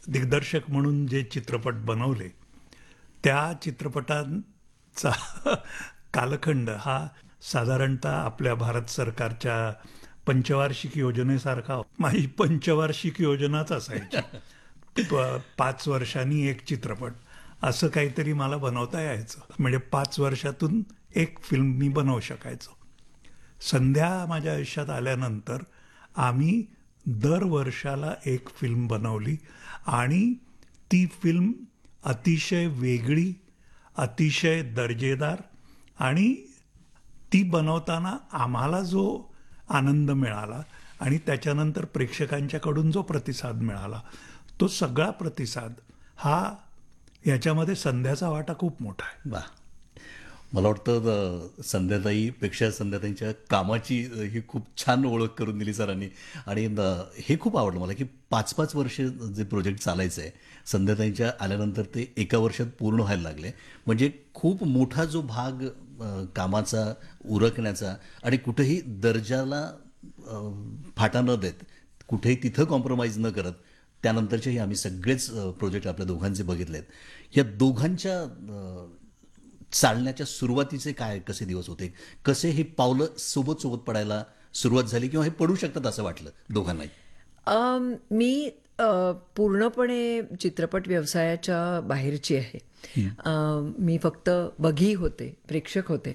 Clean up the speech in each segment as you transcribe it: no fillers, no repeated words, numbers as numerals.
दिग्दर्शक म्हणून जे चित्रपट बनवले त्या चित्रपटांचा कालखंड हा साधारणतः आपल्या भारत सरकारच्या पंचवार्षिक योजनेसारखा माझी पंचवार्षिक योजनाच असायची. 5 वर्षांनी एक चित्रपट असं काहीतरी मला बनवता यायचं. म्हणजे 5 वर्षातून एक फिल्म मी बनवू शकायचो. संध्या माझ्या आयुष्यात आल्यानंतर आम्ही दर वर्षाला एक फिल्म बनवली आणि ती फिल्म अतिशय वेगळी, अतिशय दर्जेदार, आणि ती बनवताना आम्हाला जो आनंद मिळाला आणि त्याच्यानंतर प्रेक्षकांच्याकडून जो प्रतिसाद मिळाला, तो सगळा प्रतिसाद हा याच्यामध्ये संध्याचा वाटा खूप मोठा आहे. वा, मला वाटतं संध्याताईपेक्षा संध्याताईंच्या कामाची ही खूप छान ओळख करून दिली सरांनी. आणि हे खूप आवडलं मला की 5-5 वर्ष जे प्रोजेक्ट चालायचं आहे, संध्याताईंच्या आल्यानंतर ते एका वर्षात पूर्ण व्हायला लागले. म्हणजे खूप मोठा जो भाग कामाचा उरकण्याचा आणि कुठेही दर्जाला फाटा न देत, कुठेही तिथं कॉम्प्रोमाइज न करत, त्यानंतरचेही आम्ही सगळेच प्रोजेक्ट आपल्या दोघांचे बघितलेत. या दोघांच्या चालण्याच्या सुरुवातीचे कसे दिवस होते, कसे हे पावलं सोबत सोबत पडायला सुरुवात झाली किंवा हे पडू शकतात असं वाटलं दोघांनाही? मी पूर्णपणे चित्रपट व्यवसायाच्या बाहेरची आहे. मी फक्त बघी होते, प्रेक्षक होते.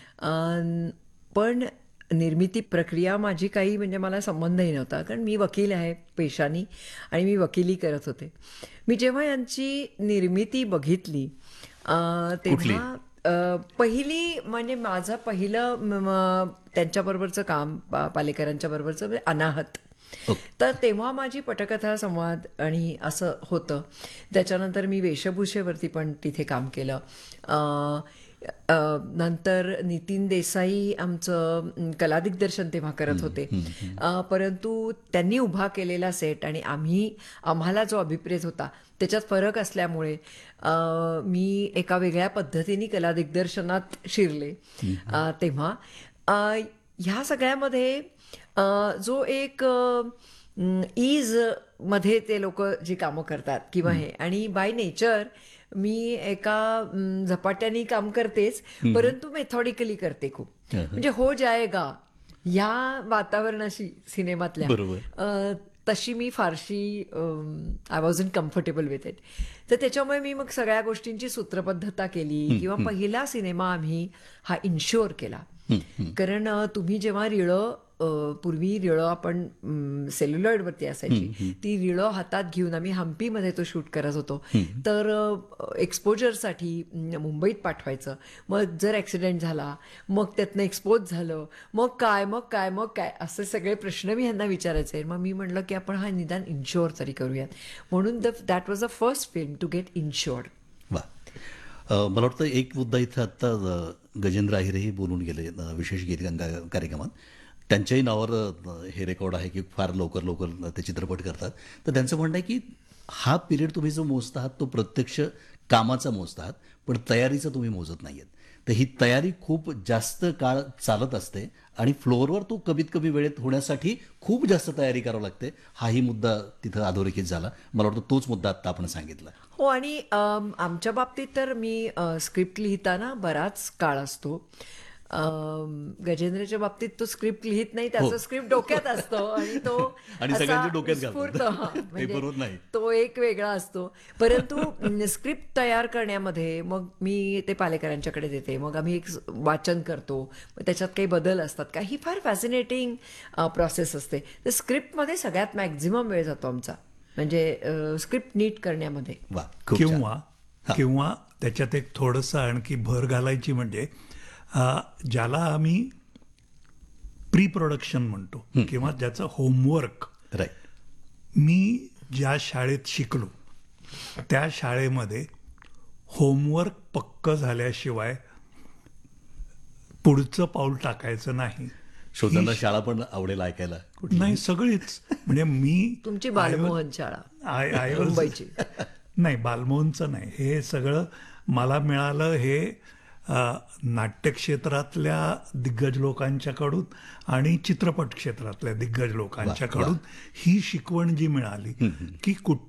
पण निर्मिती प्रक्रिया माझी काही म्हणजे मला संबंधही नव्हता, कारण मी वकील आहे पेशानी आणि मी वकिली करत होते. मी जेव्हा यांची निर्मिती बघितली तेव्हा पहिली म्हणजे माझं पहिलं त्यांच्याबरोबरचं काम, पालेकरांच्या बरोबरचं म्हणजे अनाहत. तर तेव्हा माझी पटकथा, संवाद आणि असं होतं. त्याच्यानंतर मी वेशभूषेवरती पण तिथे काम केलं. नंतर नितीन देसाई आमचं कला दिग्दर्शन तेव्हा करत होते. परंतु त्यांनी उभा केलेला सेट आणि आम्हाला जो अभिप्रेत होता त्याच्यात फरक असल्यामुळे मी एका वेगळ्या पद्धतीने कला दिग्दर्शनात शिरले. तेव्हा ह्या सगळ्यामध्ये जो एक ईज मध्ये ते लोक जी कामं करतात किंवा हे, आणि बाय नेचर मी एका झपाट्याने काम करतेच, परंतु मेथॉडिकली करते खूप. म्हणजे हो जाएगा या वातावरणाशी सिनेमातल्या तशी मी फारशी I was in comfortable with it. तर त्याच्यामुळे मी मग सगळ्या गोष्टींची सूत्रबद्धता केली. किंवा पहिला सिनेमा आम्ही हा इन्शुअर केला, कारण तुम्ही जेव्हा पूर्वी रिळं आपण सेल्युलॉइडवरती असायची, ती रिळं हातात घेऊन आम्ही हम्पीमध्ये तो शूट करत होतो. तर एक्सपोजरसाठी मुंबईत पाठवायचं. मग जर ॲक्सिडेंट झाला, मग त्यातनं एक्सपोज झालं, मग काय असे सगळे प्रश्न मी ह्यांना विचारायचे. मग मी म्हटलं की आपण हा निदान इन्शुअर तरी करूयात. म्हणून that was a first film to get insured. वा, मला वाटतं एक मुद्दा इथं आत्ता गजेंद्र आहिरेही बोलून गेले विशेष गीतगंगा कार्यक्रमात. त्यांच्याही नावावर हे रेकॉर्ड आहे की फार लवकर ते चित्रपट करतात. तर त्यांचं म्हणणं आहे की हा पिरियड तुम्ही जो मोजत आहात तो प्रत्यक्ष कामाचा मोजत आहात, पण तयारीचं तुम्ही मोजत नाही आहेत. तर ही तयारी खूप जास्त काळ चालत असते आणि फ्लोअरवर तो कमीत कमी वेळेत होण्यासाठी खूप जास्त तयारी करावी लागते. हाही मुद्दा तिथं अधोरेखित झाला. मला वाटतं तोच मुद्दा आत्ता आपण सांगितला. हो, आणि आमच्या बाबतीत तर मी स्क्रिप्ट लिहिताना बराच काळ असतो. गजेंद्रच्या बाबतीत तो स्क्रिप्ट लिहित नाही, त्याचं स्क्रिप्ट डोक्यात असतो आणि तो आणि सगळ्यांच्या डोक्यात स्फूर्त, नाही, तो एक वेगळा असतो. परंतु स्क्रिप्ट तयार करण्यामध्ये मग मी ते पालेकरांच्याकडे देते, मग आम्ही एक वाचन करतो, मग त्याच्यात काही बदल असतात का, ही फार फॅसिनेटिंग प्रोसेस असते. तर स्क्रिप्टमध्ये सगळ्यात मॅक्झिमम वेळ जातो आमचा, म्हणजे स्क्रिप्ट नीट करण्यामध्ये. किंवा त्याच्यात एक थोडंसं आणखी भर घालायची, म्हणजे ज्याला आम्ही प्री प्रोडक्शन म्हणतो किंवा ज्याचं होमवर्क. मी ज्या शाळेत शिकलो त्या शाळेमध्ये होमवर्क पक्क झाल्याशिवाय पुढचं पाऊल टाकायचं नाही. शोधांना शाळा पण आवडेल ऐकायला नाही, सगळीच. म्हणजे मी तुमची बालमोहन शाळा मुंबईची नाही, बालमोहनचं नाही, हे सगळं मला मिळालं हे नाट्यक्षेत्रातल्या दिग्गज लोकांच्याकडून आणि चित्रपट क्षेत्रातल्या दिग्गज लोकांच्याकडून. ही शिकवण जी मिळाली की